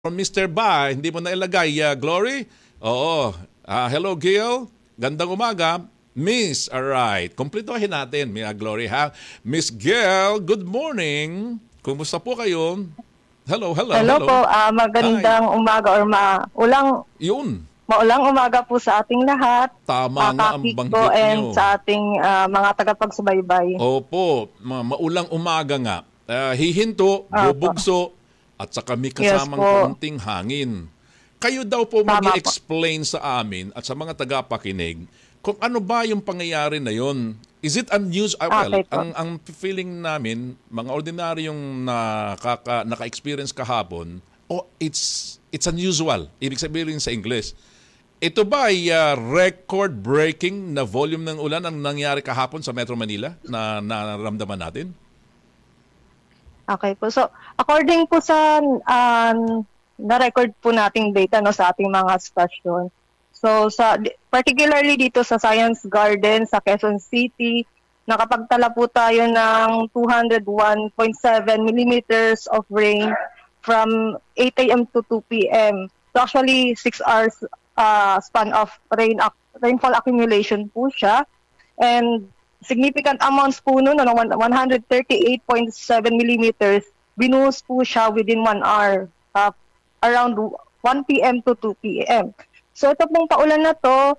From Mr. Ba, hindi mo na ilagay. Glory? Oo. Hello, Gil. Gandang umaga. Miss, alright. Kumplituhin natin, Glory, ha? Miss Gil, good morning. Kumusta po kayo? Hello, hello, Hello hello. po, Hi. magandang umaga or Yun. maulang umaga po sa ating lahat, Tama nga ang Kakik ko banggit and nyo. sa ating mga tagapagsubaybay. Opo, maulang umaga nga. Hihinto, Opo. bubugso, at saka may Yes kasamang po, kaunting hangin. Kayo daw po tama po. mag-i-explain sa amin at sa mga tagapakinig kung ano ba yung pangyayari na yon. Is it unusual? Okay po. Ang feeling namin, mga ordinaryong naka-experience kahapon, it's unusual. Ibig sabihin sa English. Ito ba ay record-breaking na volume ng ulan ang nangyari kahapon sa Metro Manila na nararamdaman natin? Okay po. So, according po sa na-record po nating data no, sa ating mga stasyon, so particularly dito sa Science Garden sa Quezon City, nakapagtala po tayo ng 201.7 millimeters of rain from 8 a.m. to 2 p.m. So actually 6 hours span of rainfall accumulation po siya, and significant amounts po noon, 138.7 millimeters, binuhos po siya within 1 hour, around 1 p.m. to 2 p.m. So ito pong paulan na to,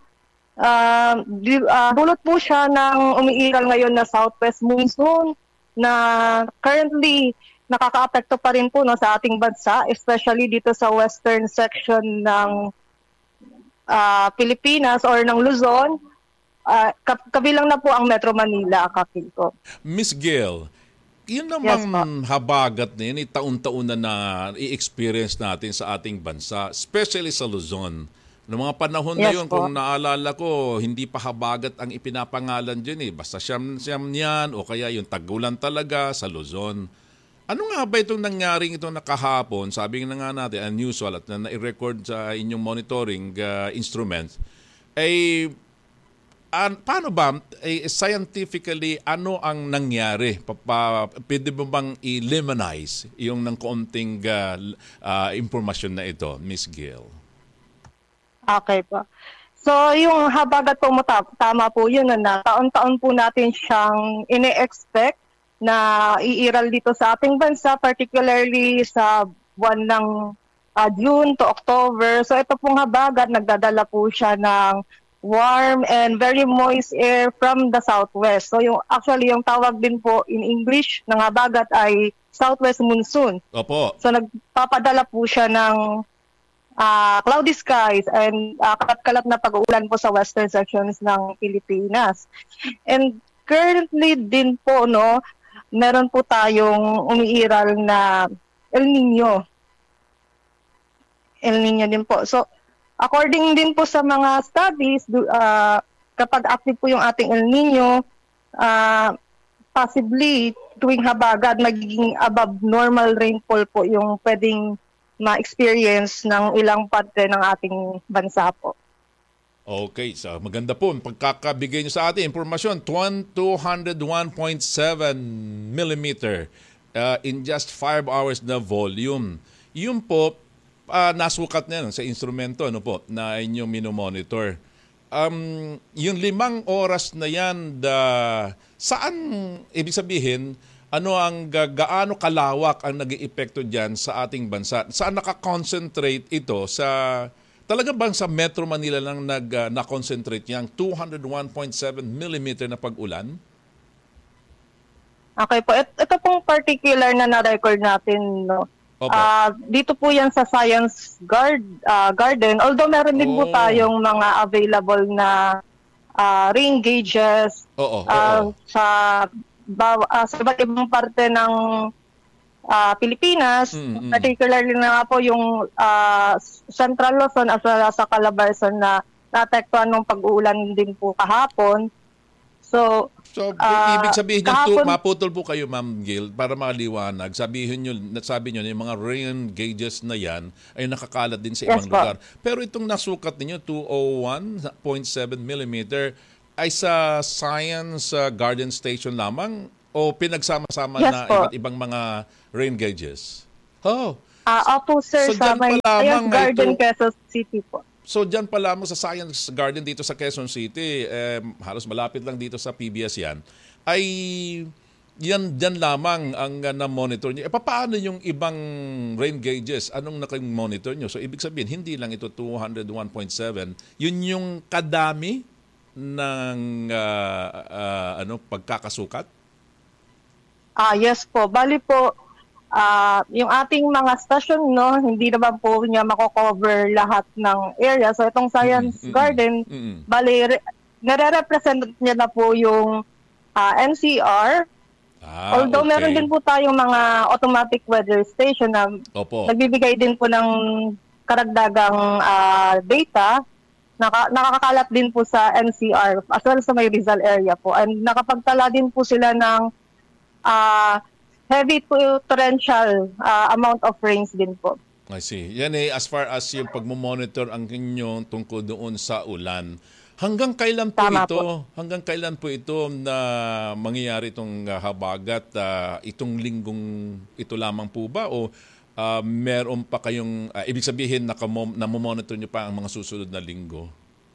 dulot po siya ng umiiral ngayon na southwest monsoon na currently nakaka-apekto pa rin po no, sa ating bansa, especially dito sa western section ng Pilipinas or ng Luzon. Kabilang na po ang Metro Manila, Kakilko. Miss Gail, yun Yes namang po. habagat na yun, taon-taon na i-experience natin sa ating bansa, especially sa Luzon. Noong mga panahon na Yes yun, po. kung naalala ko, hindi pa habagat ang ipinapangalan dyan eh. Basta siyam-siyam yan o kaya yung tagulan talaga sa Luzon. Ano nga ba itong nangyaring itong nakahapon? Sabi nga natin, unusual at na-record sa inyong monitoring instruments, ay paano ba, scientifically, ano ang nangyari? Pwede mo bang i-lemonize yung ng kaunting impormasyon na ito, Miss Gail? Okay po. So, yung habagat po mo, tama po yun na taon-taon po natin siyang ine-expect na iiral dito sa ating bansa, particularly sa buwan ng June to October. So, ito pong habagat, nagdadala po siya ng warm and very moist air from the southwest. So, yung tawag din po in English ng habagat ay southwest monsoon. Opo. So, nagpapadala po siya ng cloudy skies and kalat-kalat na pag-uulan po sa western sections ng Pilipinas. And currently din po, no, meron po tayong umiiral na El Nino. El Nino din po. So, according din po sa mga studies, kapag active po yung ating El Nino, possibly tuwing habagat, magiging above normal rainfall po yung pwedeng ma-experience ng ilang parte ng ating bansa po. Okay, so maganda po. Pagkakabigay nyo sa atin, informasyon, 201.7 millimeter in just 5 hours na volume. Yun po, nasukat na yan sa instrumento ano po, na inyong minomonitor. Yung 5 oras na yan, saan, ibig sabihin, ano ang gaano kalawak ang nag-iepekto diyan sa ating bansa? Saan naka-concentrate ito sa talaga bang sa Metro Manila lang na-concentrate yang 201.7 millimeter na pag-ulan? Okay po. Ito pong particular na na-record natin, no. Opo. Dito po yan sa Science Garden. Although meron din po tayong mga available na rain gauges Oo. sa iba't ibang parte ng Pilipinas, particularly na nga po yung Central Luzon as well as sa Calabarzon na naapektuhan ng pag-uulan din po kahapon. So, ibig sabihin nyo, kahapon, maputol po kayo, Ma'am Gil, para maliwanag. Sabi nyo, yung mga rain gauges na yan ay nakakalat din sa ibang lugar. Pero itong nasukat ninyo, 201.7 millimeter, ay sa Science Garden Station lamang o pinagsama-sama na iba't ibang mga rain gauges? Oh, Opo, sir, So sa dyan may pa lamang Science Garden, ito, Quezon City po. so dyan pa lamang sa Science Garden dito sa Quezon City, halos malapit lang dito sa PBS yan, ay yan dyan lamang ang na-monitor nyo. Paano yung ibang rain gauges? Anong naka-monitor nyo? So ibig sabihin, hindi lang ito 201.7, yun yung kadami ng pagkakasukat? Yes po. Bali po, yung ating mga station, no, hindi naman po niya mako-cover lahat ng area. So itong Science Garden, bali, nare-represent niya na po yung NCR. Although okay. meron din po tayong mga automatic weather station na Opo. nagbibigay din po ng karagdagang data. Nakakakalat din po sa NCR as well sa may Rizal area po. And nakapagtala din po sila ng heavy to torrential amount of rains din po. I see. Yan as far as yung pagmamonitor ang inyong tungkol doon sa ulan. Hanggang kailan po Tama ito? po. Hanggang kailan po ito na mangyayari itong habagat? Itong linggong ito lamang po ba? O meron pa kayong, ibig sabihin namomonitor nyo pa ang mga susunod na linggo?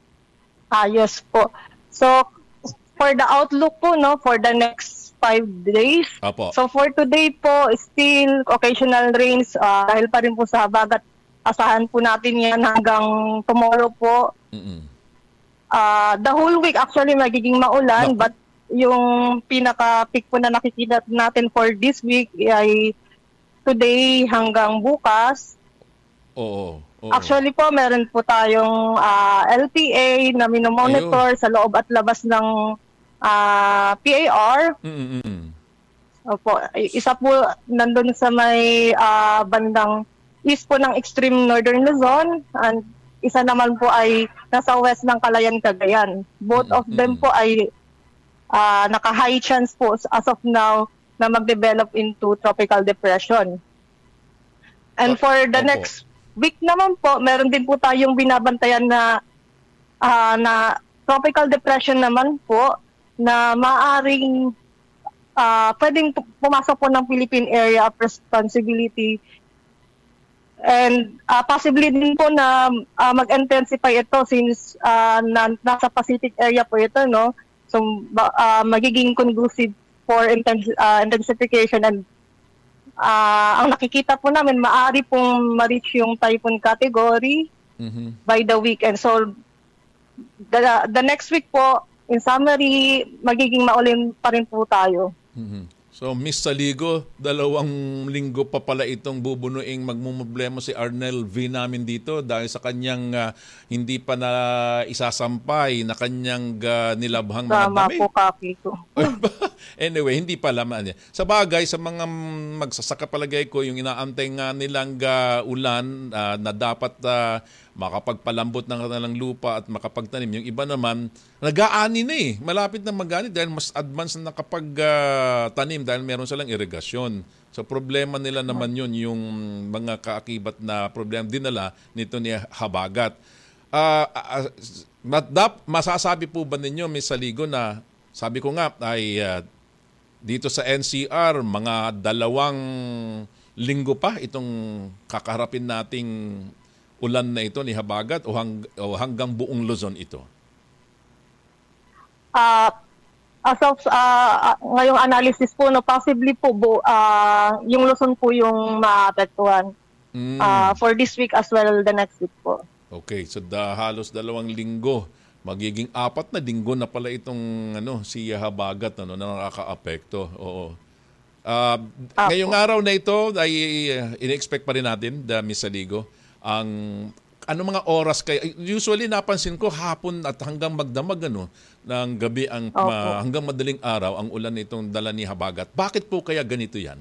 Yes po. So, for the outlook po, no, for the next 5 days. Apo. So, for today po, still occasional rains. Dahil pa rin po sa habagat, asahan po natin yan hanggang tomorrow po. The whole week actually magiging maulan, but yung pinaka-peak po na nakikita natin for this week ay today hanggang bukas. Oo. Actually po, meron po tayong LPA na minomonitor sa loob at labas ng PAR. Opo, isa po nandun sa may bandang east po ng extreme northern Luzon, and isa naman po ay nasa west ng Calayan, Cagayan. Both of them po ay naka-high chance po as of now na mag-develop into tropical depression. And for the next week naman po, meron din po tayong binabantayan na tropical depression naman po na maaring pwedeng pumasok po ng Philippine Area of Responsibility. And possibly din po na mag-intensify ito since nasa Pacific area po ito, no? So magiging conducive for intensification, and ang nakikita po namin maaari pong ma-reach yung typhoon category by the weekend. So the next week po, in summary, magiging maulan pa rin po tayo. So, Miss Saligo, 2 linggo pa pala itong bubunuing magmumblema si Arnel V namin dito dahil sa kanyang hindi pa na isasampay na kanyang nilabhang mga dami. Tama po, Kaki ko. Anyway, hindi pa laman. Sa bagay, sa mga magsasaka palagay ko, yung inaantay nga nilang ulan na dapat makapagpalambot ng kanilang lupa at makapagtanim. Yung iba naman, nag-aani na eh. Malapit na mag-aani dahil mas advanced na nakapagtanim dahil meron silang irigasyon. So problema nila naman yun, yung mga kaakibat na problema dinala nito ni habagat. Masasabi po ba ninyo, Ms. Saligo, na sabi ko nga ay dito sa NCR, mga 2 linggo pa itong kakaharapin nating ulan na ito ni habagat o hanggang buong Luzon ito? As of ngayong analysis po, no, possibly po yung Luzon po yung maapektuhan for this week as well the next week po. Okay, so halos 2 linggo. Magiging 4 na linggo na pala itong si habagat na nakaka-apekto. Oo. Ngayong araw na ito ay in-expect pa rin natin, Ms. Saligo, ang ano mga oras kayo? Usually napansin ko hapon at hanggang magdamag ng gabi hanggang madaling araw ang ulan nitong dala ni habagat. Bakit po kaya ganito yan?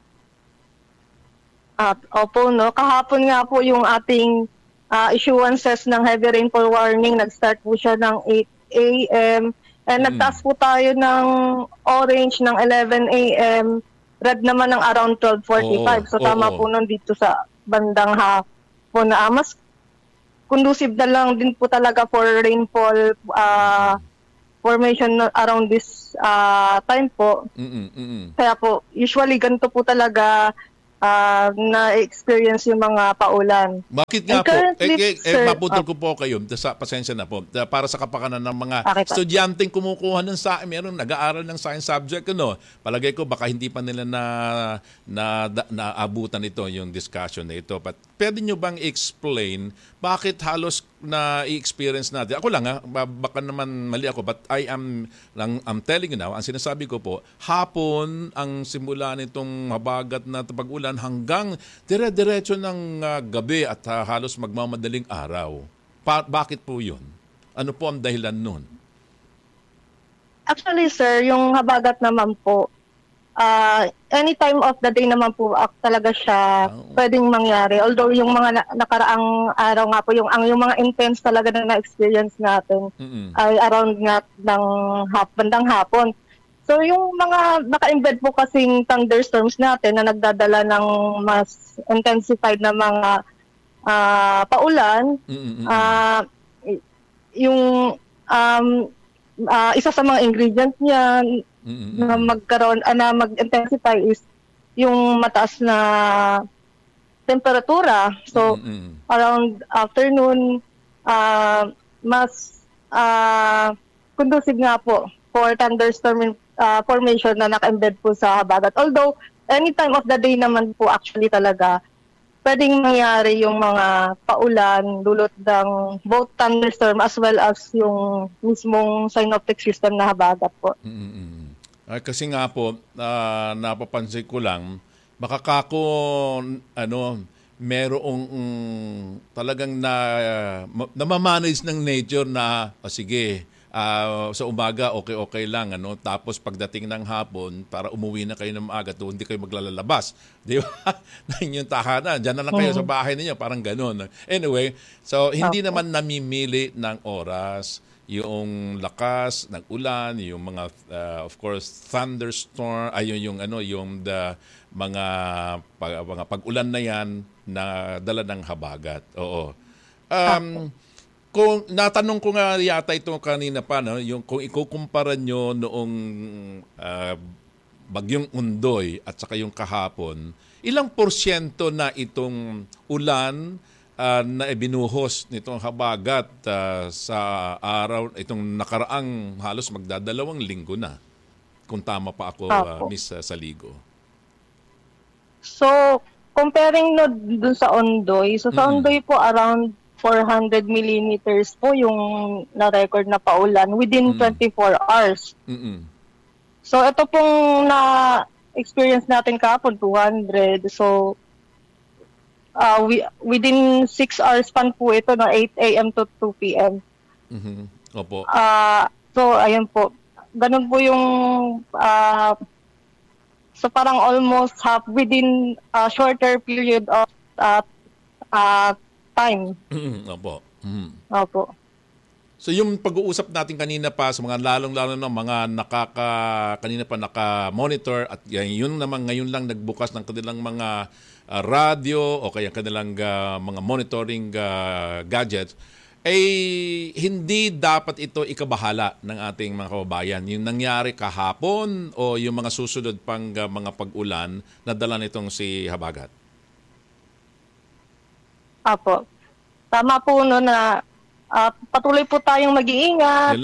Opo, no. Kahapon nga po yung ating issuances ng heavy rainfall warning. Nag-start po siya ng 8 a.m. And nagtaas po tayo ng orange ng 11 a.m. Red naman ng around 12:45. So tama po nun dito sa bandang hapon na mas conducive na lang din po talaga for rainfall formation around this time po. Kaya po, usually ganito po talaga na-experience yung mga paulan. Bakit nga And po? currently, sir, Maputol ko po kayo. Pasensya na po. Para sa kapakanan ng mga Okay po. estudyanteng kumukuha ng meron nag-aaral ng science subject, ano? Palagay ko baka hindi pa nila naabutan ito yung discussion na ito. But pwede nyo bang explain bakit halos na i-experience natin? Ako lang baka naman mali ako, but I'm telling you now, ang sinasabi ko po, hapon ang simula nitong mabagat na pag-ulan hanggang dire-diretso ng gabi at halos magmamadaling araw. Bakit po yun? Ano po ang dahilan nun? Actually, sir, yung habagat naman po, any time of the day naman po talaga siya pwedeng mangyari. Although yung mga nakaraang araw nga po, yung mga intense talaga na na-experience natin ay around nga ng bandang hapon. So yung mga naka-embed po kasing thunderstorms natin na nagdadala ng mas intensified na mga paulan, yung isa sa mga ingredients niya na mag-intensify is yung mataas na temperatura. So around afternoon, mas conducive nga po for thunderstorm formation na naka-embed po sa habagat. Although any time of the day naman po actually talaga pwedeng mangyari yung mga paulan dulot ng both thunderstorm as well as yung mismong synoptic system na habagat po. Kasi nga po, napapansin ko lang, baka kako, merong talagang namamanage ng nature na, sige, sa umaga okay lang, tapos pagdating ng hapon para umuwi na kayo ng maaga to hindi kayo maglalabas, di ba? Na inyong tahanan, diyan na lang kayo sa bahay niyo, parang ganoon. Anyway, so hindi naman namimili ng oras yung lakas ng ulan, yung mga of course thunderstorm, yung mga pag-ulan na yan na dala ng habagat. Oo. Kung natanong ko nga yata ito kanina pa, yung kung ikukumpara nyo noong bagyong Undoy at saka yung kahapon, ilang porsyento na itong ulan na ibinuhos nitong habagat sa araw, itong nakaraang halos magdadalawang linggo na? Kung tama pa ako, Miss Saligo. So, comparing dun sa Ondoy, sa Ondoy po around 400 millimeters po yung na-record na paulan within 24 hours. So ito pong na-experience natin kahapon, 200. So within 6 hours span po ito, 8 a.m. to 2 p.m. Opo. So ayun po. Ganun po yung so parang almost half within a shorter period of time. Opo. Opo. So yung pag-uusap natin kanina pa sa mga lalong-lalo ng mga kanina pa naka-monitor at yun naman ngayon lang nagbukas ng kanilang mga radyo o kaya kanilang mga monitoring gadgets, hindi dapat ito ikabahala ng ating mga kababayan. Yung nangyari kahapon o yung mga susunod pang mga pag-ulan na dala nitong si habagat. Apo. Tama po na patuloy po tayong mag-iingat.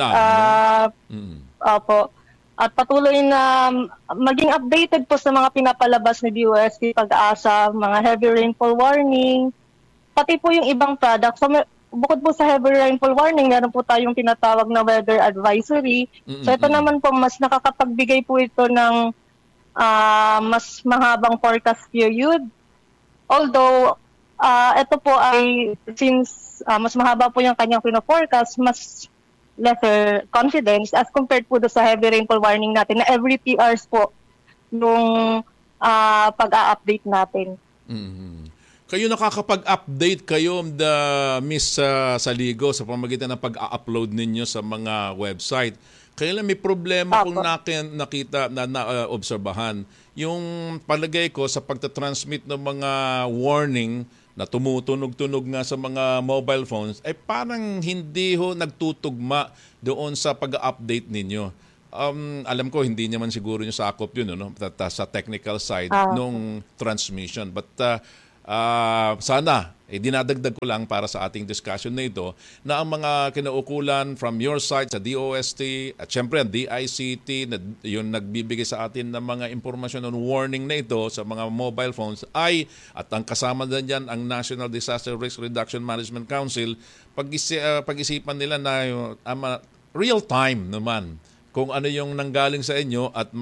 Apo. At patuloy na maging updated po sa mga pinapalabas ni DOST Pag-asa, mga heavy rainfall warning, pati po yung ibang products. So, bukod po sa heavy rainfall warning, meron po tayong tinatawag na weather advisory. So ito naman po, mas nakakapagbigay po ito ng mas mahabang forecast period. Although, ito po ay, since mas mahaba po yung kanyang pino-forecast, mas lesser confidence as compared po sa heavy rainfall warning natin na every 3 hours po yung pag-a-update natin. Kayo nakakapag-update kayo, Miss Saligo, sa pamamagitan ng pag-upload ninyo sa mga website. Kaya lang may problema kung nakita na naobserbahan. Yung palagay ko sa pagtatransmit ng mga warning na tumutunog-tunog nga sa mga mobile phones, ay parang hindi ho nagtutugma doon sa pag-update ninyo. Alam ko hindi naman siguro yung sakop yun, no? Sa technical side nung transmission. But sana, dinadagdag ko lang para sa ating discussion na ito na ang mga kinaukulan from your side sa DOST at syempre ang DICT na yung nagbibigay sa atin ng mga impormasyon on warning na ito sa mga mobile phones ay, at ang kasama na dyan ang National Disaster Risk Reduction Management Council, pag-isipan nila na real time naman kung ano yung nanggaling sa inyo at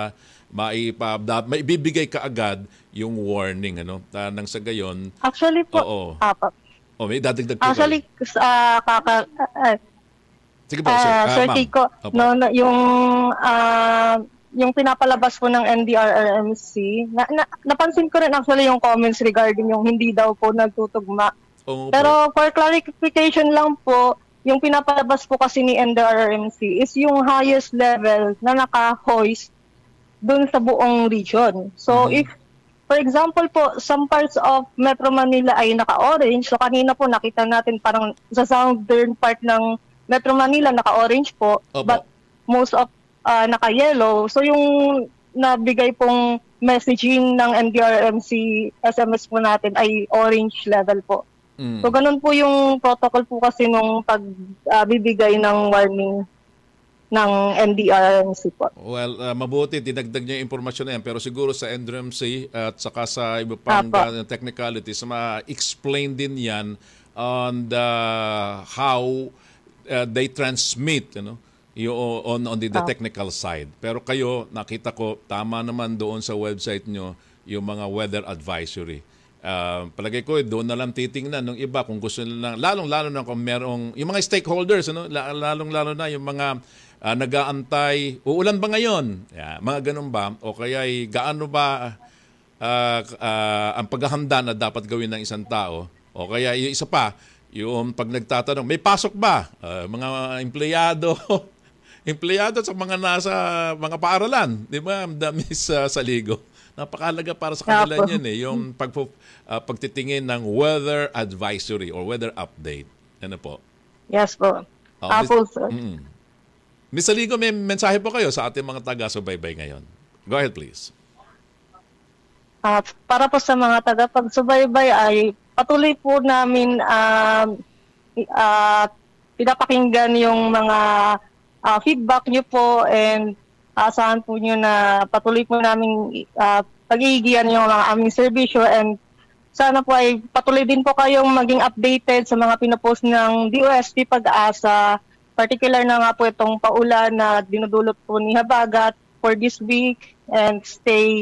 maibibigay kaagad yung warning, ano, nang sa gayon. Actually po, may dadagdag po actually, sige po, sir. Sir Kiko, yung pinapalabas po ng NDRRMC, napansin ko rin actually yung comments regarding yung hindi daw po nagtutugma. Pero for clarification lang po, yung pinapalabas po kasi ni NDRRMC is yung highest level na naka-hoist dun sa buong region. So if, for example po, some parts of Metro Manila ay naka-orange, so kanina po nakita natin parang sa southern part ng Metro Manila naka-orange po, but most of naka-yellow. So yung nabigay pong messaging ng NDRRMC SMS po natin ay orange level po. So ganun po yung protocol po kasi nung pagbibigay ng warning ng NDRRMC po. Well, mabuti, dinagdag niya yung impormasyon na yan. Pero siguro sa NDRRMC at saka sa iba pang technicalities, ma-explain din yan on how they transmit, on the technical side. Pero kayo, nakita ko, tama naman doon sa website nyo, yung mga weather advisory. Palagay ko doon na lang titingnan ng iba kung gusto nila, lalong-lalo na kung merong yung mga stakeholders, lalong-lalo na yung mga nag-aantay, uulan ba ngayon? Mga ganun ba? O kaya gaano ba ang paghahanda na dapat gawin ng isang tao? O kaya yung isa pa, yung pag nagtatanong, may pasok ba? Mga empleyado sa mga nasa mga paaralan, di ba, Miss Saligo? Napakahalaga para sa kanila yan yung pagtitingin ng weather advisory or weather update. Ano po? Yes po. Sir. Ms. Saligo, may mensahe po kayo sa ating mga taga-subaybay ngayon. Go ahead, please. Para po sa mga taga-pagsubaybay ay patuloy po namin pinapakinggan yung mga feedback nyo po and asahan po nyo na patuloy po namin pag-iigihan yung mga aming serbisyo and sana po ay patuloy din po kayong maging updated sa mga pinapost ng DOST Pag-asa, particular na nga po itong paulan na dinudulot po ni Habagat for this week and stay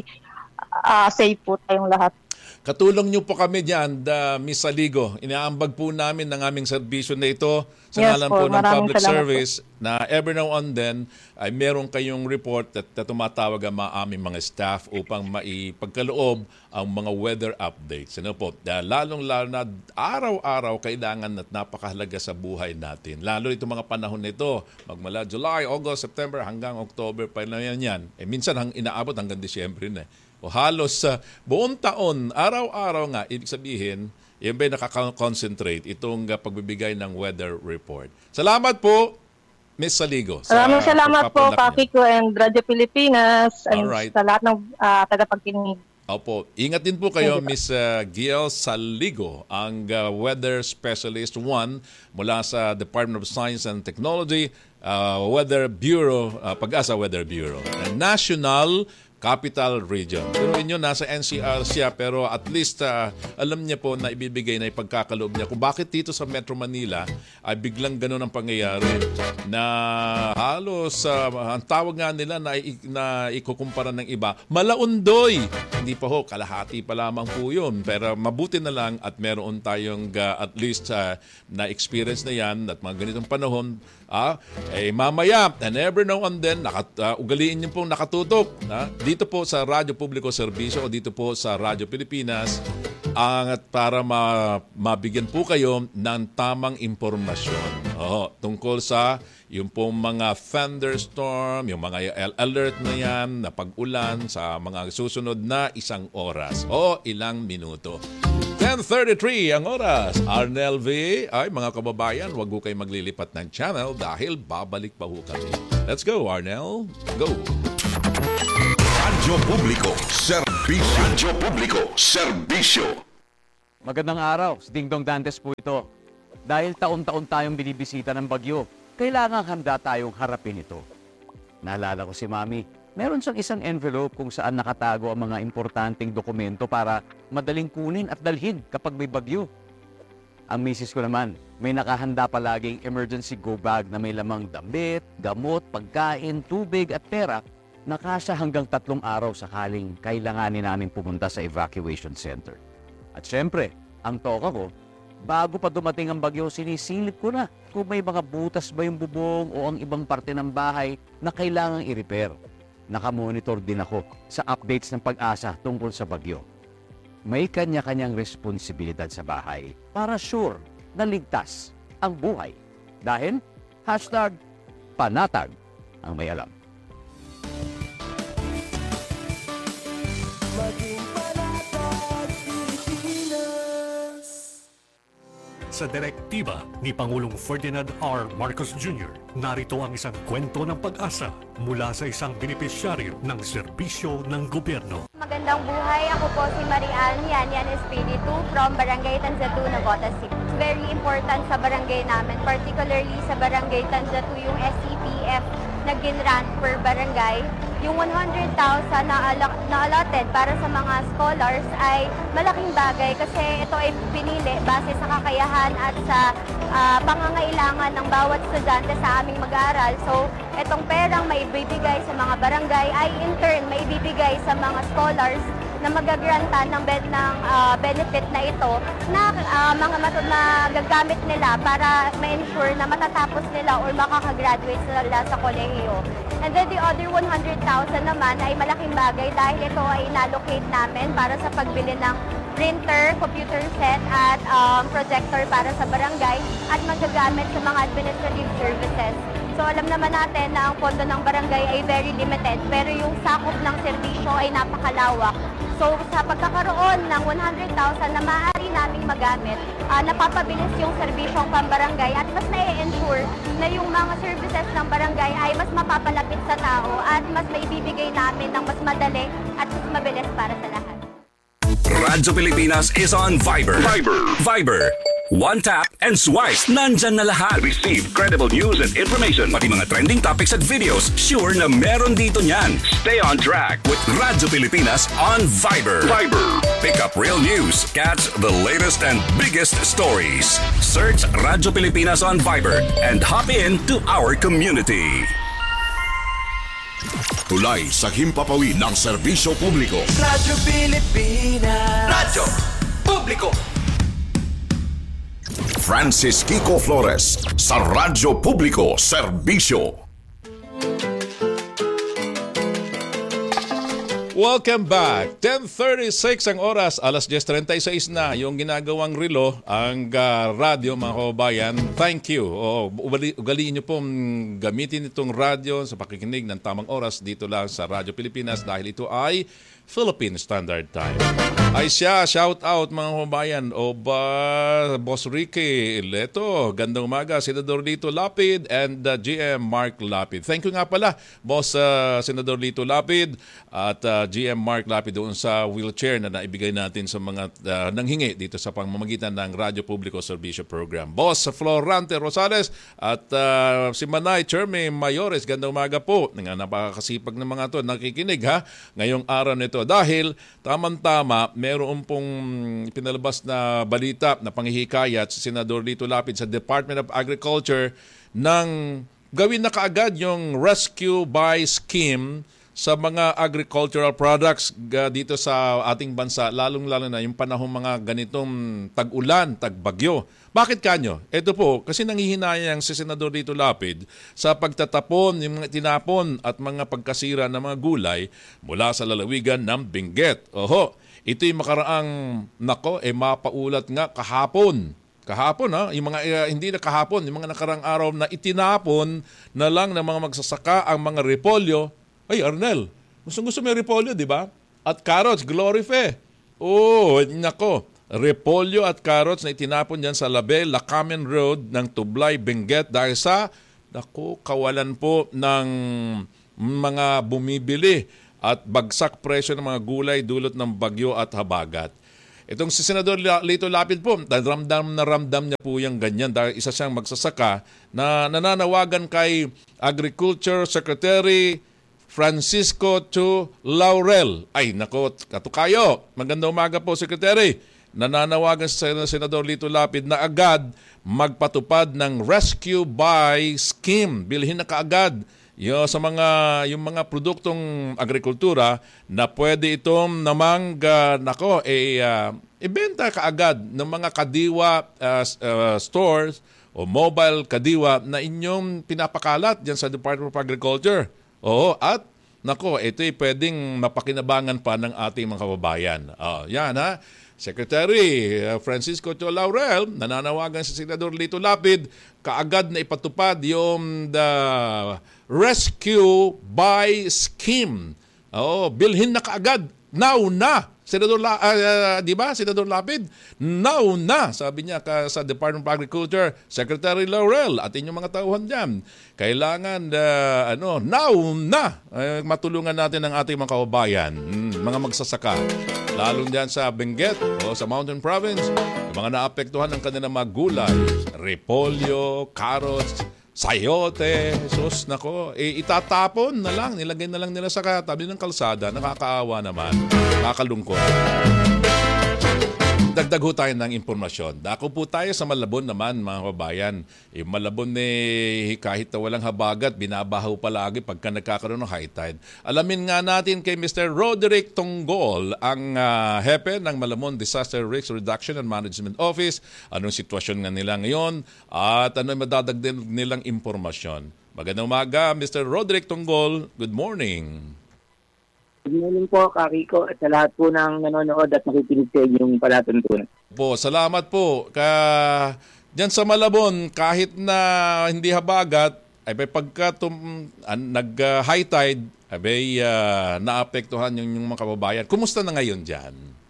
safe po tayong lahat. Katulong niyo po kami dyan, Ms. Saligo. Inaambag po namin ng aming serbisyo na ito sa ngalan po ng public service na every now and then ay meron kayong report at tumatawag ang aming mga staff upang maipagkaloob ang mga weather updates. Ano po? Lalong-lalo na araw-araw kailangan at napakahalaga sa buhay natin. Lalo itong mga panahon nito, magmula July, August, September hanggang October pa na yan. Minsan inaabot hanggang Disyembre na. O halos buong taon, araw-araw nga, ibig sabihin, yan ba'y nakaka-concentrate itong pagbibigay ng weather report. Salamat po, Ms. Saligo. Salamat po, Kakiko and Radio Pilipinas and sa lahat ng tagapagkinig. Opo. Ingat din po kayo, Ms. Giel Saligo, ang Weather Specialist 1 mula sa Department of Science and Technology, Weather Bureau, Pag-asa Weather Bureau, National Capital Region. Pero inyo, nasa NCR siya, pero at least alam niya po na ibibigay na ipagkakaloob niya kung bakit dito sa Metro Manila ay biglang ganun ang pangyayari na halos ang tawag nga nila na ikukumpara ng iba, malaundoy. Hindi pa ho, kalahati pa lamang po yun. Pero mabuti na lang at meron tayong at least na experience na yan at mga ganitong panahon. Mamaya, and every now and then, ugaliin niyo pong nakatutok. Dito po sa Radyo Publiko Serbisyo o dito po sa Radyo Pilipinas at para mabigyan po kayo ng tamang impormasyon tungkol sa yung pong mga thunderstorm, yung mga alert na yan, na pag-ulan sa mga susunod na isang oras o ilang minuto. 10:33 ang oras. Arnel V. Ay, mga kababayan, wag ho kayo maglilipat ng channel dahil babalik pa ho kami. Let's go, Arnel. Go. Radyo Publiko, Serbisyo. Radyo Publiko, Serbisyo. Magandang araw, si Ding Dong Dantes po ito. Dahil taon-taon tayong binibisita ng bagyo, kailangan handa tayong harapin ito. Naalala ko si Mami, meron siyang isang envelope kung saan nakatago ang mga importanteng dokumento para madaling kunin at dalhin kapag may bagyo. Ang misis ko naman, may nakahanda palaging emergency go bag na may lamang damit, gamot, pagkain, tubig at pera na kasya hanggang 3 araw sakaling kailanganin namin pumunta sa evacuation center. At syempre, ang toka ko, bago pa dumating ang bagyo, sinisilip ko na kung may mga butas ba yung bubong o ang ibang parte ng bahay na kailangang i-repair. Nakamonitor din ako sa updates ng Pag-asa tungkol sa bagyo. May kanya-kanyang responsibilidad sa bahay para sure na ligtas ang buhay. Dahil, #panatag ang may alam. Sa direktiba ni Pangulong Ferdinand R. Marcos Jr., narito ang isang kwento ng pag-asa mula sa isang benepisyaryo ng serbisyo ng gobyerno. Magandang buhay, ako po si Marian Yan Espiritu from Barangay Tanzatu, Navotas City. It's very important sa barangay namin, particularly sa Barangay Tanzatu, yung SCPF na ginrant per barangay. Yung 100,000 na allotted para sa mga scholars ay malaking bagay kasi ito ay pinili base sa kakayahan at sa pangangailangan ng bawat estudyante sa aming mag-aaral. So, itong perang maibibigay sa mga barangay ay in turn maibibigay sa mga scholars na magagrantan ng benefit na ito na gagamit nila para ma-ensure na matatapos nila or makakagraduate sila sa kolehiyo. And then the other 100,000 naman ay malaking bagay dahil ito ay inallocate namin para sa pagbili ng printer, computer set at projector para sa barangay at magagamit sa mga administrative services. So alam naman natin na ang pondo ng barangay ay very limited pero yung sakop ng serbisyo ay napakalawak. So sa pagkakaroon ng 100,000 na maaari naming magamit, napapabilis yung serbisyong pambarangay at mas na-ensure na yung mga services ng barangay ay mas mapapalapit sa tao at mas maibibigay namin ng mas madali at mas mabilis para sa lahat. Radyo Pilipinas is on Viber. Viber. One tap and swipe. Nandyan na lahat. Receive credible news and information. Pati mga trending topics at videos. Sure na meron dito niyan. Stay on track with Radyo Pilipinas on Viber. Pick up real news. Catch the latest and biggest stories. Search Radyo Pilipinas on Viber and hop in to our community. Tulay sa himpapawid ng serbisyo publiko. Radyo Pilipinas. Radyo Publiko. Francis Kiko Flores sa Radyo Publiko Serbisyo. Welcome back. 10:36 ang oras, alas 10:36 na yung ginagawang relo ang radyo, mga kababayan. Thank you. Ugaliin niyo pong gamitin itong radyo sa pakikinig ng tamang oras dito lang sa Radyo Pilipinas dahil ito ay Philippine Standard Time. Ay siya, shout out mga kababayan. Boss Ricky Leto, gandang umaga, Senador Lito Lapid and GM Mark Lapid. Thank you nga pala, Boss Senador Lito Lapid at GM Mark Lapid doon sa wheelchair na naibigay natin sa mga nanghingi dito sa pamamagitan ng Radyo Publiko Serbisyo Program. Boss Florante Rosales at si Manay Cherme Mayores, gandang umaga po. Napakasipag ng mga to, nakikinig ha, ngayong araw nito. Dahil tamang-tama, meron pong pinalabas na balita na panghihikayat sa Senador Lito Lapid sa Department of Agriculture nang gawin na kaagad yung rescue buy scheme sa mga agricultural products dito sa ating bansa, lalong-lalo na yung panahong mga ganitong tag-ulan, tag-bagyo. Bakit kanyo? Ito po, kasi nanghihinayang si Senador Lito Lapid sa pagtatapon, yung mga tinapon at mga pagkasira ng mga gulay mula sa lalawigan ng Benguet. Ito yung makaraang, mapaulat nga kahapon. Kahapon yung mga hindi na kahapon, yung mga nakarang araw na itinapon na lang ng mga magsasaka ang mga repolyo. Ay, Arnel, gusto may repolyo, di ba? At carrots, Glorife. repolyo at carrots na itinapon dyan sa Label, Lacamen Road ng Tublay, Benguet dahil sa kawalan po ng mga bumibili at bagsak presyo ng mga gulay dulot ng bagyo at habagat. Itong si Senador Lito Lapid po, ramdam na ramdam niya po yung ganyan dahil isa siyang magsasaka na nananawagan kay Agriculture Secretary Francisco Chu Laurel. Ay, nako, katukayo. Magandang umaga po, Secretary. Nananawagan sa Senador Lito Lapid na agad magpatupad ng Rescue Buy Scheme. Bilhin na kaagad yung mga produktong agrikultura na pwede itong namang ibenta kaagad ng mga kadiwa stores o mobile kadiwa na inyong pinapakalat diyan sa Department of Agriculture. Oo, at ito'y pwedeng mapakinabangan pa ng ating mga kababayan. Yan ha. Secretary Francisco Chu Laurel, nananawagan sa Senador Lito Lapid, kaagad na ipatupad yung the Rescue Buy Scheme. Bilhin na kaagad. Now na. Senador di ba? Senador Lapid, now na, sabi niya sa Department of Agriculture, Secretary Laurel at inyong mga tauhan diyan. Kailangan now na matulungan natin ang ating mga kababayan, mga magsasaka. Lalo diyan sa Benguet o sa Mountain Province, yung mga naapektuhan ng kanilang mga gulay, repolyo, carrots, sayote, itatapon na lang, nilagay na lang nila sa tabi ng kalsada, nakakaawa naman, nakakalungkot. Dagdag ho tayo ng impormasyon. Dako po tayo sa Malabon naman, mga kabayan. Malabon kahit na walang habagat, binabahaw palagi pagka nagkakaroon ng high tide. Alamin nga natin kay Mr. Roderick Tonggol, ang hepe ng Malabon Disaster Risk Reduction and Management Office. Anong sitwasyon nga nila ngayon at ano madadagdag nilang impormasyon. Magandang umaga, Mr. Roderick Tonggol. Good morning. Good morning po, Kakiko, at sa lahat po ng nanonood at nakikinig sa inyong palatuntunan. Salamat po. Diyan sa Malabon, kahit na hindi habagat, pagka nag-high tide, naapektuhan yung mga kababayan. Kumusta na ngayon dyan?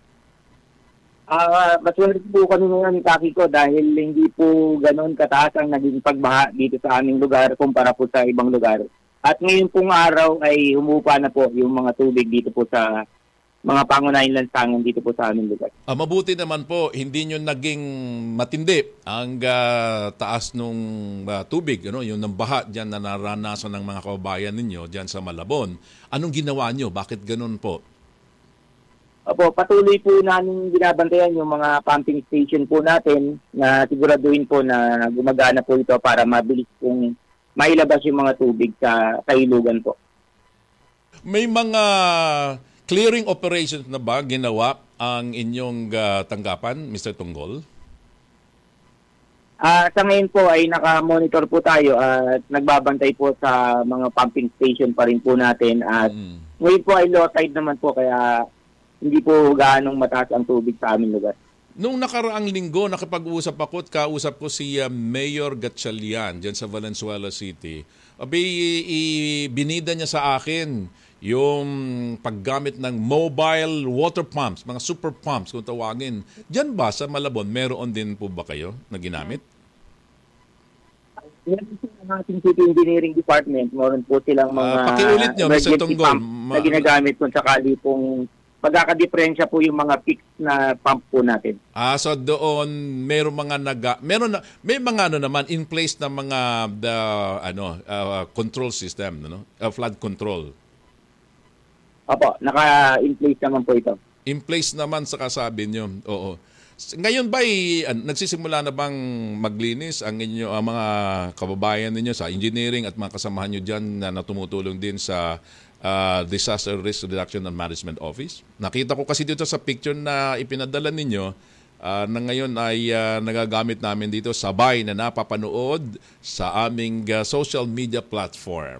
Maswerte po kami ngayon, Kakiko, dahil hindi po ganoon kataas ang naging pagbaha dito sa aming lugar kumpara po sa ibang lugar. At ngayon pong araw ay humupa na po yung mga tubig dito po sa mga pangunahing lansangan dito po sa aming lugar. Mabuti naman po, hindi nyo naging matindi ang taas ng tubig, yung ng baha dyan na naranasan ng mga kababayan ninyo dyan sa Malabon. Anong ginawa nyo? Bakit ganun po? Patuloy po namin binabantayan yung mga pumping station po natin na siguraduhin po na gumagana po ito para mabilis pong mailabas yung mga tubig sa ilugan po. May mga clearing operations na ba ginawa ang inyong tanggapan, Mr. Tonggol? Sa ngayon po ay naka-monitor po tayo at nagbabantay po sa mga pumping station pa rin po natin. At ngayon po ay low tide naman po kaya hindi po gaanong mataas ang tubig sa aming lugar. Nung nakaraang linggo, nakipag-usap ako at kausap ko si Mayor Gatchalian dyan sa Valenzuela City. Binida niya sa akin yung paggamit ng mobile water pumps, mga super pumps kung tawagin. Diyan ba sa Malabon, meron din po ba kayo na ginamit? Yan po ang ating City Engineering Department. Meron po silang mga pakiulit nyo, Mr. Tonggol, na ginagamit kung sakali pong pagkakadiferensya po yung mga fixed na pump po natin. So doon may mga naman in place na mga control system, flood control. Opo, naka-in place naman po ito. In place naman sa kasabi niyo. Oo. Ngayon ba nagsisimula na bang maglinis ang mga kababayan ninyo sa engineering at mga kasamahan niyo diyan na tumutulong din sa Disaster Risk Reduction and Management Office? Nakita ko kasi dito sa picture na ipinadala ninyo na ngayon ay nagagamit namin dito sabay na napapanood sa aming social media platform.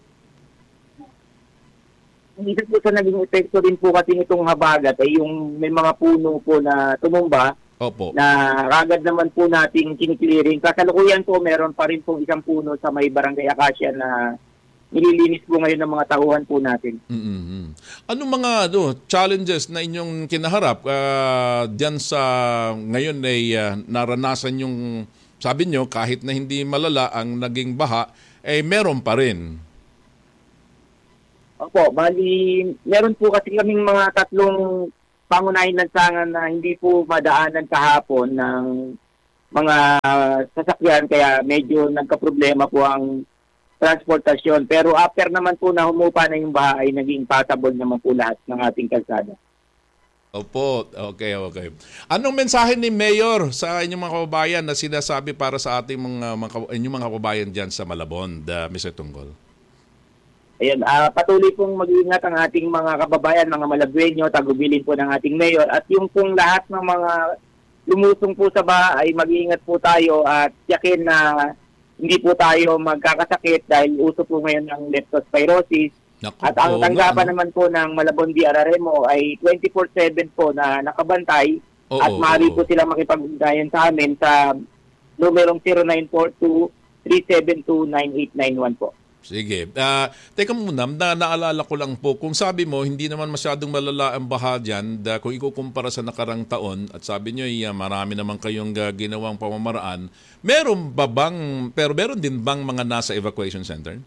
Isa po sa naging epekto din po kasi itong habagat ay yung may mga puno po na tumumba. Opo. Na kagad naman po natin kiniklearing. Kasalukuyan po meron pa rin pong isang puno sa may Barangay Acacia na nililinis po ngayon ng mga tauhan po natin. Anong mga challenges na inyong kinaharap diyan sa ngayon ay naranasan yung, sabi nyo, kahit na hindi malala ang naging baha, meron pa rin? Opo, bali, meron po kasi kaming mga tatlong pangunahing lansangan na hindi po madaanan kahapon ng mga sasakyan, kaya medyo nagka-problema po ang transportasyon. Pero after naman po na humupa na yung baha, ay naging passable naman po lahat ng ating kalsada. Opo, okay. Anong mensahe ni Mayor sa inyong mga kababayan na sinasabi para sa ating inyong mga kababayan dyan sa Malabon, Mr. Tunggol? Ayan, patuloy pong mag-iingat ang ating mga kababayan, mga Malabueño, tagubilin po ng ating mayor. At yung pong lahat ng mga lumusong po sa baha ay mag-iingat po tayo at tiyakin na hindi po tayo magkakasakit dahil uso po ngayon ng leptospirosis. At ang tanggapan naman po ng Malabon DRRMO ay 24/7 po na nakabantay at maaari po sila makipag-ugnayan sa amin sa numerong 0942-372-9891 po. Sige. Teka muna, naalala ko lang po, kung sabi mo, hindi naman masyadong malala ang baha dyan, kung ikukumpara sa nakarang taon, at sabi nyo, marami naman kayong ginawang pamamaraan, meron din bang mga nasa evacuation center?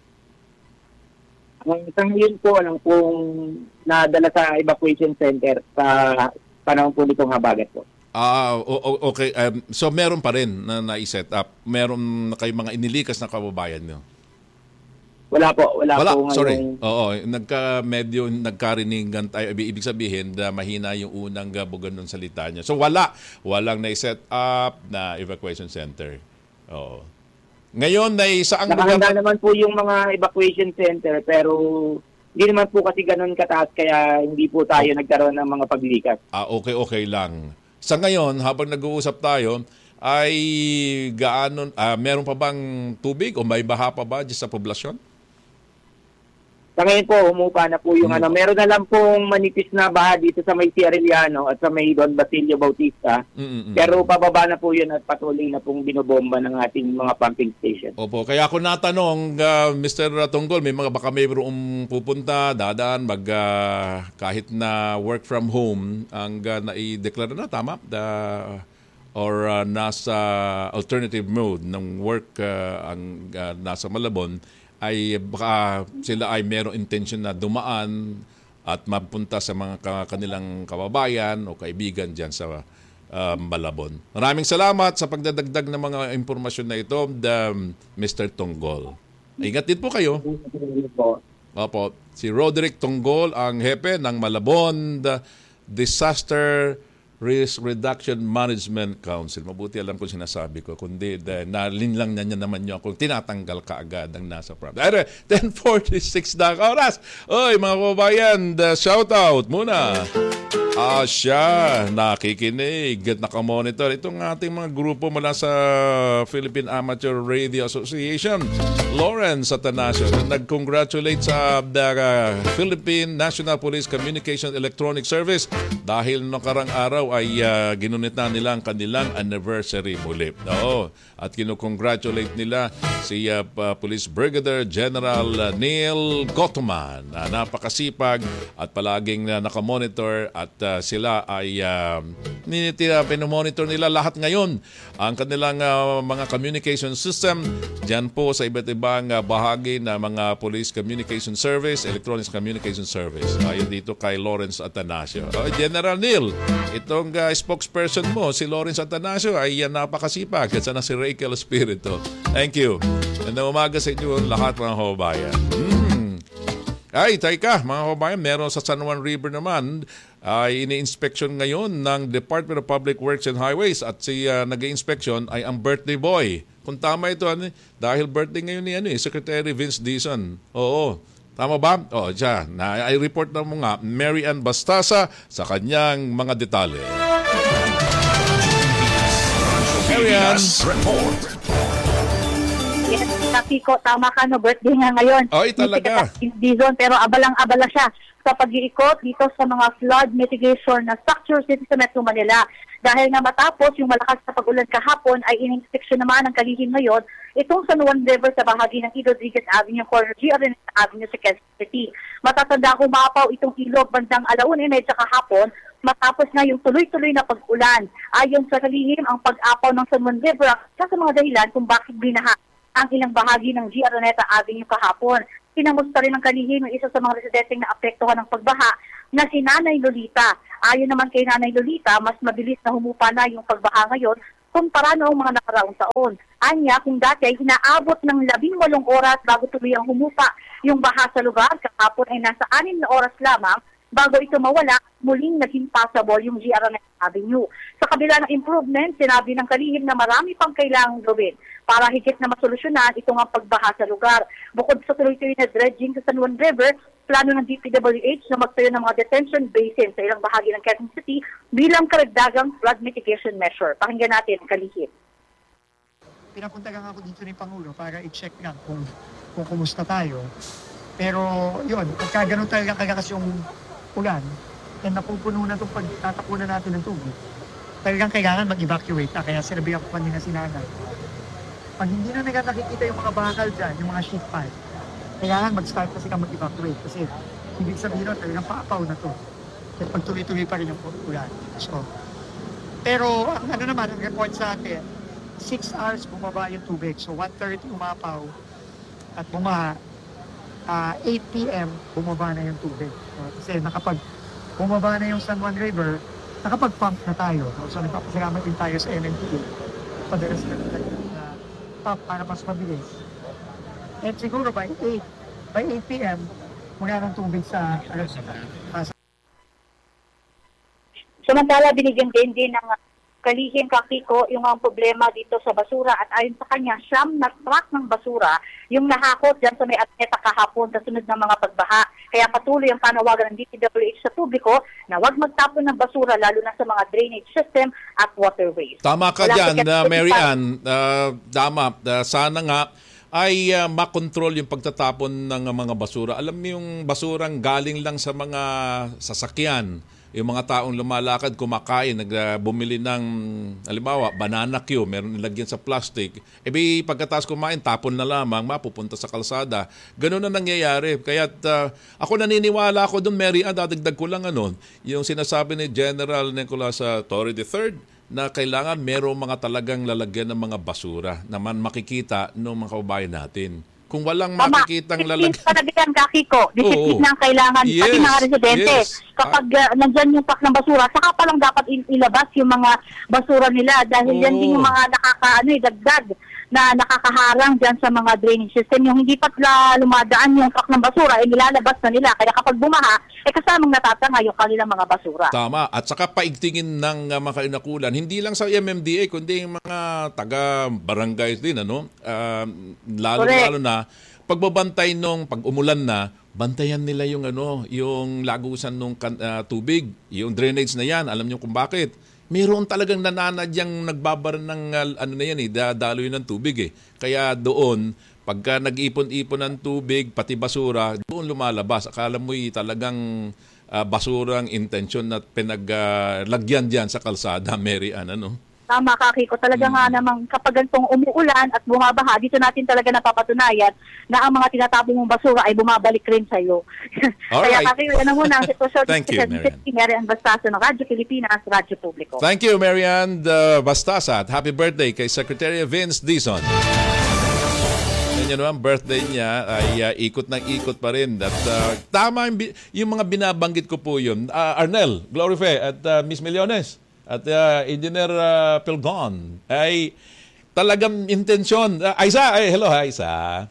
Sa ngayon po, alam pong nadala sa evacuation center sa panahon po nitong habagat po. Okay. So meron pa rin na nai-set up? Meron na kayong mga inilikas na kababayan nyo? Wala po ngayong... Sorry. Oo, medyo nagkarinigan tayo. Ibig sabihin na mahina yung unang bugan ng salita niya. So walang na-set up na evacuation center. Oo. Ngayon saang nakahanda naman po yung mga evacuation center, pero hindi naman po kasi ganun kataas, kaya hindi po tayo nagkaroon ng mga paglikas. Okay lang. Sa ngayon, habang nag-uusap tayo, ay meron pa bang tubig o may baha pa ba sa poblasyon? Sa ngayon po, humupa na po yung meron na lang pong manipis na baha dito sa may Arellano at sa may Don Basilio Bautista. Pero pababa na po yun at patuloy na pong binobomba ng ating mga pumping station. Opo, kaya ako natanong, Mr. Tunggol, baka may pupunta, dadaan, kahit na work from home, ang nai-declare na, tama? Or nasa alternative mode ng work ang nasa Malabon, ay baka sila ay mayroong intention na dumaan at mapunta sa mga kanilang kababayan o kaibigan dyan sa Malabon. Maraming salamat sa pagdadagdag ng mga impormasyon na ito, Mr. Tunggol. Ingat din po kayo. Opo, si Roderick Tunggol, ang hepe ng Malabon Disaster Risk Reduction Management Council. Mabuti alam ko sinasabi ko. Kundi nalinlang niya naman nyo kung tinatanggal ka agad ang nasa problem. 10:46 na oras. Oy, mga kababayan, shout out muna. Siya, nakikinig at nakamonitor. Itong ating mga grupo mula sa Philippine Amateur Radio Association. Lawrence Atanasio, nag-congratulate sa Philippine National Police Communication Electronic Service dahil nakarang araw ay ginunit na nila ang kanilang anniversary muli. At kinukongratulate nila si Police Brigadier General Neil Gotoman na napakasipag at palaging nakamonitor at sila ay pinomonitor nila lahat ngayon ang kanilang mga communication system dyan po sa iba't ibang bahagi na mga Police Communication Service, Electronic Communication Service. Ayon dito kay Lawrence Atanasio. General Neil, itong spokesperson mo, si Lawrence Atanasio, ay napakasipag. At sana si Rachel Espiritu. Thank you. And umaga sa inyo lahat mga kababayan. Ay, teka, mga kababayan, meron sa San Juan River naman ay ini-inspection ngayon ng Department of Public Works and Highways at si nag-i-inspection ay ang birthday boy. Kung tama ito, dahil birthday ngayon ni Secretary Vince Dizon. Oo. Tama ba? Diyan. I-report na mo nga, Mary Ann Bastasa sa kanyang mga detalye. Mary Ann. Yes, Kiko, tama ka, birthday nga ngayon. Ay, talaga. Dizon, pero abalang-abala siya sa pag-iikot dito sa mga flood mitigation na structures dito sa Metro Manila. Dahil nga matapos yung malakas na pag-ulan kahapon ay in-inspeksyon naman ng kalihim ngayon itong San Juan River sa bahagi ng E. Rodriguez Avenue, corner G. Araneta Avenue sa Quezon City. Matatanda umapaw itong ilog bandang 1:30 kahapon matapos nga yung tuloy-tuloy na pag-ulan. Ayon sa kalihim, ang pag-apaw ng San Juan River ang isa sa mga dahilan kung bakit binaha ang ilang bahagi ng G. Araneta Avenue kahapon. Kinamusta rin ng kalihim yung isa sa mga residenteng na apektuhan ng pagbaha na si Nanay Lolita. Ayon naman kay Nanay Lolita, mas mabilis na humupa na yung pagbaha ngayon kumpara noong mga nakaraang taon. Anya, kung dati ay inaabot ng 18 oras bago tuluyang humupa yung baha sa lugar, kahapon ay nasa 6 na oras lamang bago ito mawala, muling naging passable yung G. Araneta Avenue. Sa kabila ng improvement, sinabi ng kalihim na marami pang kailangang gawin para higit na masolusyonan itong ang pagbaha sa lugar. Bukod sa tuloy-tuloy na dredging sa San Juan River, plano ng DPWH na magtayo ng mga detention basin sa ilang bahagi ng Quezon City bilang karagdagang flood mitigation measure. Pakinggan natin ang kalihim. Pinapunta nga ako dito ni Pangulo para i-check lang kung kumusta tayo. Pero yun, pagka ganun talaga kagakas yung ulan, and napupuno na itong pagtatapunan natin ng tubig, talagang kailangan mag-evacuate na. Kaya sinabi ako kanina si Nanay, pag hindi na nakikita yung mga bakal dyan, yung mga sheet pipe, kailangan mag-start kasi ka mag-evacuate kasi ibig sabihin nun, talagang paapaw na to. Kasi pagtuloy-tuloy pa rin yung ulan. So, pero ang ano naman, ang report sa atin, 6 hours bumaba yung tubig. So 1:30 umapaw at bumaha. 8 p.m. bumaba na yung tubig. Kasi bumaba na yung San Juan River, nakapag-pump na tayo. So nagpapasalamat din tayo sa MMDA. Padalas na pump para mas mabilis. At siguro by 8 p.m. mula ng tubig sa Samantala, binigyan din ng kalihim Kakiko yung mga problema dito sa basura at ayon sa kanya, siyam na truck ng basura yung nahakot dyan sa may Araneta kahapon sa sunod ng mga pagbaha. Kaya patuloy ang panawagan ng DPWH sa publiko na huwag magtapon ng basura lalo na sa mga drainage system at waterways. Tama ka dyan, Mary Ann. Tama. Sana nga ay makontrol yung pagtatapon ng mga basura. Alam mo yung basurang galing lang sa mga sasakyan, yung mga taong lumalakad, kumakain, bumili ng, halimbawa, banana Q, meron nilagyan sa plastic. Pagkatapos kumain, tapon na lamang, mapupunta sa kalsada. Ganun na nangyayari. Kaya ako naniniwala ako doon, Mary Ann, dadagdag ko lang yung sinasabi ni General Nicolas Torre III, na kailangan merong mga talagang lalagyan ng mga basura naman makikita ng mga kababayan natin. Kung walang makikitang lalagyan. Disiplina Kakiko. Disiplina ang kailangan. Pati mga residente. Kapag nandyan yung pack ng basura, saka pa lang dapat ilabas yung mga basura nila dahil yan din yung mga dagdag na nakakaharang dyan sa mga drainage system. Yung hindi pa lumadaan yung pack ng basura, nilalabas na nila. Kaya kapag bumaha, kasamang natatanga yung kanilang mga basura. Tama. At saka paigtingin ng mga kainakulan, hindi lang sa MMDA, kundi yung mga taga-barangays din, lalo na pagbabantay nung pag umulan na, bantayan nila yung yung lagusan ng tubig, yung drainage na yan. Alam niyo kung bakit? Mayroon talagang nananadyang nagbabara ng daloy ng tubig Kaya doon, pagka nag-ipon-ipon ng tubig, pati basura, doon lumalabas. Akala mo talagang basurang intensyon na pinaglagyan dyan sa kalsada, Mary Ann, Tama, Kakiko. Talaga nga namang kapag ganitong umuulan at bumabaha, dito natin talaga napapatunayan na ang mga tinatapong mong basura ay bumabalik rin sa iyo. Kaya Kakiko, yan ang muna ang sitwasyon. Thank you, Mary Ann Bastaso ng Radyo Pilipinas, Radyo Publiko. Thank you, Mary Ann Bastasa. At happy birthday kay Secretary Vince Dizon. Yan naman, birthday niya ay ikot ng ikot pa rin. At tama yung mga binabanggit ko po yun. Arnel Glorife at Miss Millones at Engineer Pilgon ay talagang intensyon. Aisa, hello Aisa.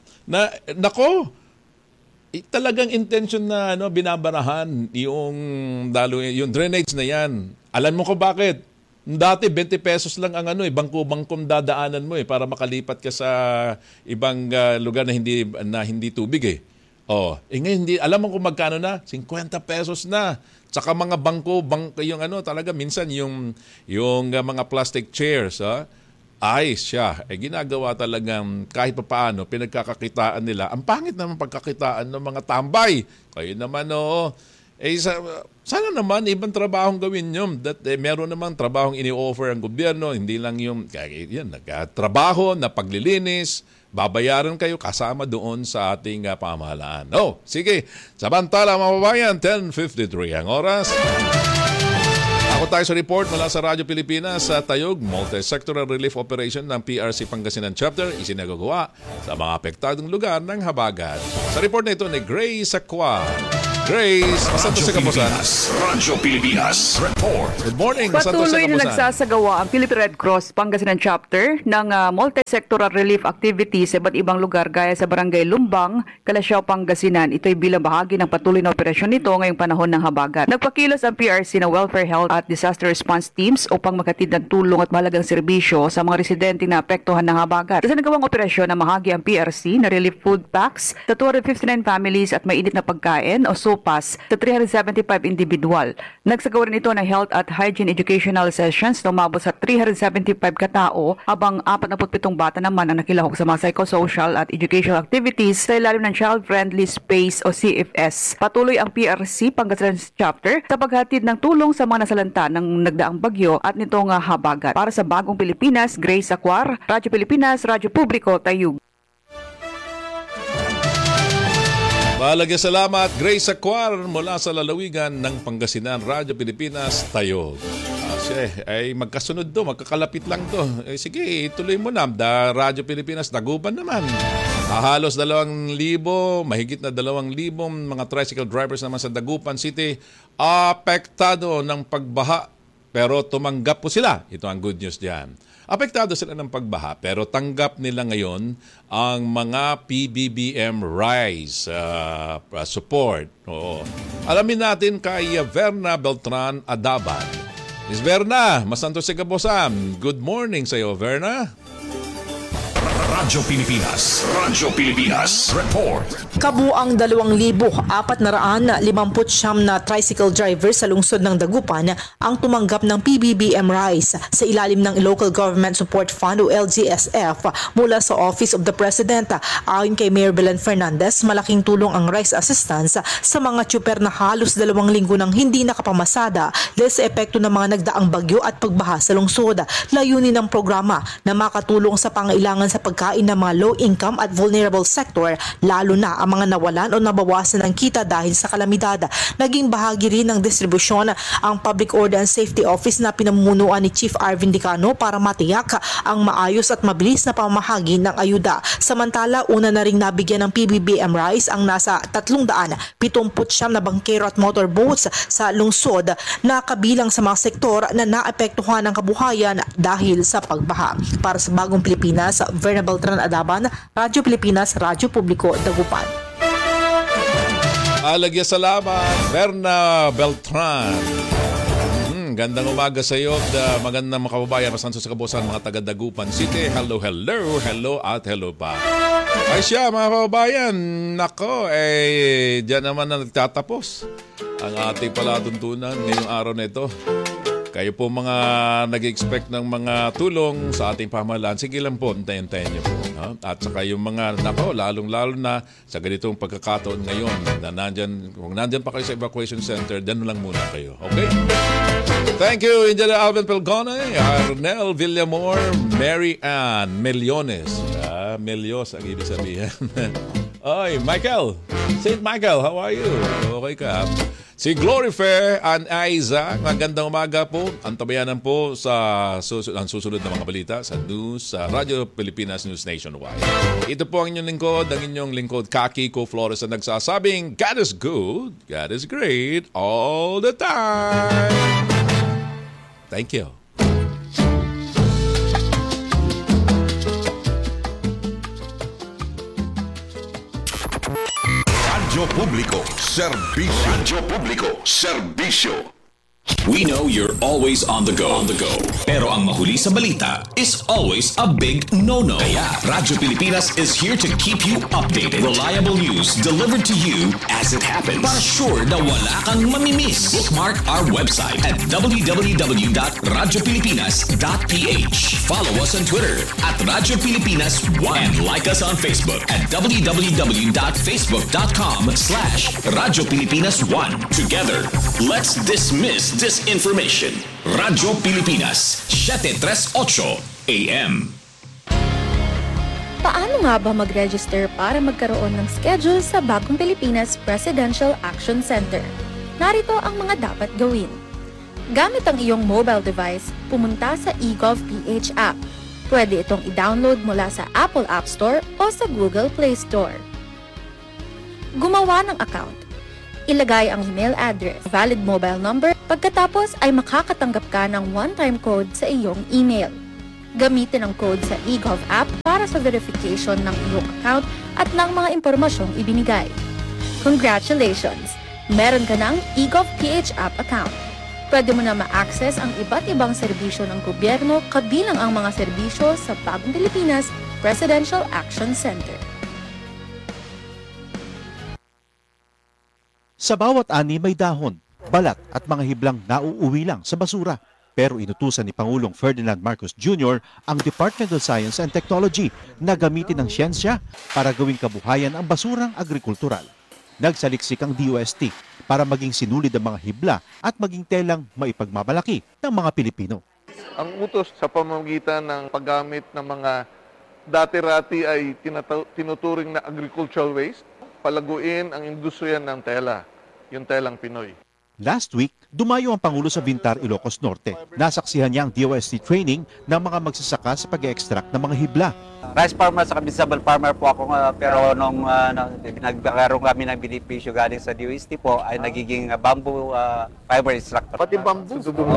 Talagang intensyon na binabarahan yung drainage na yan. Alam mo ko bakit? Dati 20 pesos lang ang bangko-bangkom dadaanan mo para makalipat ka sa ibang lugar na hindi tubig ngayon hindi alam mo kung magkano na? 50 pesos na. Tsaka mga bangko yung talaga minsan yung mga plastic chairs, ayos siya. Ginagawa talagang kahit paano pinagkakakitaan nila. Ang pangit naman pagkakitaan ng mga tambay. Kayo naman Sana naman ibang trabahong gawin nyo. Meron namang trabahong ini-offer ang gobyerno, hindi lang yung trabaho na paglilinis, babayaran kayo kasama doon sa ating pamahalaan. Sige. Samantala mga babayan, 10:53 ang oras. Ako tayo sa report mula sa Radyo Pilipinas sa Tayog, Multi-Sectoral Relief Operation ng PRC Pangasinan Chapter isinagagawa sa mga apektadong lugar ng Habagat. Sa report na ito ni Grace Aqua. Grace, masanto sa kapusan. Radyo Pilipinas Report. Good morning, masanto sa Patuloy na kapusan. nagsasagawa ang Philippine Red Cross Pangasinan Chapter ng multi-sectoral relief activities sa iba't ibang lugar gaya sa Barangay Lumbang, Calasiao, Pangasinan. Ito'y bilang bahagi ng patuloy na operasyon nito ngayong panahon ng habagat. Nagpakilos ang PRC na Welfare, Health at Disaster Response Teams upang makatid ng tulong at mahalagang serbisyo sa mga residente na apektuhan ng habagat. Sa nagawang operasyon na mahagi ang PRC na relief food packs sa 259 families at mainit na pagkain o sopas sa 375 individual. Nagsagawa rin ito ng health at hygiene educational sessions na umabot sa 375 katao habang 47 bata naman ang nakilahok sa mga psychosocial at educational activities sa ilalim ng Child Friendly Space o CFS. Patuloy ang PRC Pangasinan Chapter sa paghatid ng tulong sa mga nasalanta ng nagdaang bagyo at nitong habagat. Para sa Bagong Pilipinas, Grace Aquar, Radyo Pilipinas, Radyo Publiko, Tayug. Mahalaga salamat, Grace Aquar mula sa lalawigan ng Pangasinan, Radyo Pilipinas, Tayog. Ay magkasunod to, magkakalapit lang to. Sige, ituloy mo na. Radyo Pilipinas, Dagupan naman. Halos 2,000, mahigit na 2,000 mga tricycle drivers naman sa Dagupan City apektado ng pagbaha. Pero tumanggap po sila. Ito ang good news diyan. Apektado sila ng pagbaha pero tanggap nila ngayon ang mga PBBM RISE support. Oo. Alamin natin kay Verna Beltran Adaban. Miss Verna, masanto si Kabosan. Good morning sa iyo, Verna. Radyo Pilipinas. Radyo Pilipinas Report. Kabuang 2,459 na tricycle driver sa lungsod ng Dagupan ang tumanggap ng PBBM RISE sa ilalim ng Local Government Support Fund o LGSF mula sa Office of the President. Ayon kay Mayor Belen Fernandez, malaking tulong ang RISE assistance sa mga tsuper na halos 2 linggo nang hindi nakapamasada dahil sa epekto ng mga nagdaang bagyo at pagbaha sa lungsod. Layunin ng programa na makatulong sa pangailangan sa pagkain ng mga low-income at vulnerable sector, lalo na ang mga nawalan o nabawasan ng kita dahil sa kalamidad. Naging bahagi rin ng distribusyon ang Public Order and Safety Office na pinamumunuan ni Chief Arvin Dicano para matiyak ang maayos at mabilis na pamahagi ng ayuda. Samantala, una na ring nabigyan ng PBBM RISE ang nasa 379 na bangkero at motorboats sa lungsod na kabilang sa mga sektor na naapektuhan ng kabuhayan dahil sa pagbaha. Para sa Bagong Pilipinas, Verna Beltran Adaban, Radyo Pilipinas, Radyo Publiko, Dagupan. Alagya salamat, Verna Beltran. Gandang umaga sa iyo, magandang mga kababayan, masanto sa Kabosan, mga taga-Dagupan City. Hello at hello pa. Ay siya, mga kababayan, nako, dyan naman na nagtatapos ang ating palatuntunan ngayong araw na ito. Kayo po mga nag-expect ng mga tulong sa ating pamahalaan, sige lang po, antayin niyo po. No? At saka yung mga, lalong-lalo na sa ganitong pagkakataon ngayon, na kung nandyan pa kayo sa evacuation center, dyan lang muna kayo. Okay? Thank you, Engineer Alvin Pelgone, Arnel Villamor, Mary Ann Meliones. Melios ang ibig sabihin. Oy, Michael! St. Michael, how are you? Okay ka? Si Glory Fair and Isaac, magandang umaga po. Antabayanan po sa susunod na mga balita sa news sa Radyo Pilipinas News Nationwide. Ito po ang inyong lingkod, Kiko Flores, na nagsasabing, God is good, God is great, all the time. Thank you. Radyo Publiko, serbisyo. Radyo Publiko, serbisyo. We know you're always on the go. Pero ang mahuli sa balita is always a big no-no. Kaya Radyo Pilipinas is here to keep you updated. Reliable news delivered to you as it happens. Para sure na wala kang mamimiss. Bookmark our website at www.radiopilipinas.ph. Follow us on Twitter at Radyo Pilipinas 1 and like us on Facebook at www.facebook.com/Radyo Pilipinas 1. Together, let's dismiss disinformation. Radyo Pilipinas, 738 AM. Paano nga ba mag-register para magkaroon ng schedule sa Bagong Pilipinas Presidential Action Center? Narito ang mga dapat gawin. Gamit ang iyong mobile device, pumunta sa eGov.ph app. Pwede itong i-download mula sa Apple App Store o sa Google Play Store. Gumawa ng account. Ilagay ang email address, valid mobile number, pagkatapos ay makakatanggap ka ng one-time code sa iyong email. Gamitin ang code sa eGov app para sa verification ng iyong account at ng mga impormasyong ibinigay. Congratulations! Meron ka ng eGov.ph app account. Pwede mo na ma-access ang iba't ibang serbisyo ng gobyerno kabilang ang mga serbisyo sa Bagong Pilipinas Presidential Action Center. Sa bawat ani may dahon, balat at mga hiblang nauuwi lang sa basura. Pero inutusan ni Pangulong Ferdinand Marcos Jr. ang Department of Science and Technology na gamitin ang siyensya para gawing kabuhayan ang basurang agrikultural. Nagsaliksik ang DOST para maging sinulid ang mga hibla at maging telang maipagmamalaki ng mga Pilipino. Ang utos sa pamamagitan ng paggamit ng mga dati-rati ay tinuturing na agricultural waste, palaguin ang industriya ng tela, yung telang Pinoy. Last week, dumayo ang Pangulo sa Bintar, Ilocos Norte. Nasaksihan niya ang DOST training ng mga magsasaka sa pag-extract ng mga hibla. Rice farmer sa vegetable farmer po ako, pero nung nagkaroon kami ng benepisyo galing sa DOST po ay nagiging bamboo fiber extractor. Pati bamboo?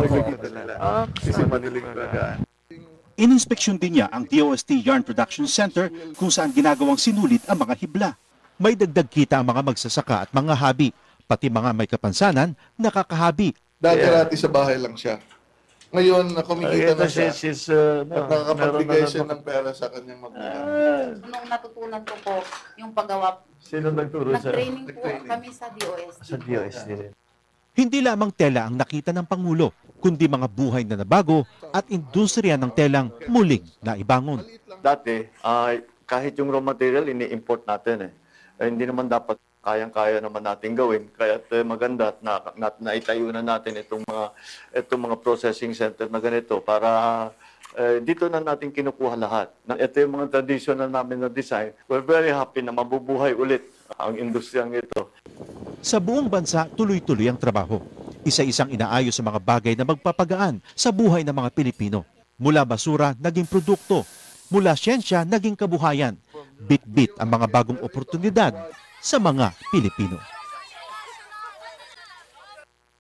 Ininspeksyon din niya ang DOST Yarn Production Center kung saan ginagawang sinulit ang mga hibla. May dagdag kita ang mga magsasaka at mga hobby, pati mga may kapansanan, nakakahabi. Dati-rati sa bahay lang siya. Ngayon, kumikita na siya. At nakakapagbigay siya ng pera sa kanyang magulang. Nung natutunan ko po yung paggawa, Sino nagturo sa? nag-training po kami sa DOST. Sa DOST. Hindi lamang tela ang nakita ng Pangulo, kundi mga buhay na nabago at industriya ng telang muling naibangon. Dati, kahit yung raw material, ini-import natin hindi naman dapat kayang-kaya naman natin gawin. Kaya maganda na naitayo na natin itong mga processing center na ganito para dito na natin kinukuha lahat. Ito yung mga traditional namin na design. We're very happy na mabubuhay ulit ang industriyang ito. Sa buong bansa, tuloy-tuloy ang trabaho. Isa-isang inaayos sa mga bagay na magpapagaan sa buhay ng mga Pilipino. Mula basura, naging produkto. Mula siyensya, naging kabuhayan. Bit-bit ang mga bagong oportunidad sa mga Pilipino.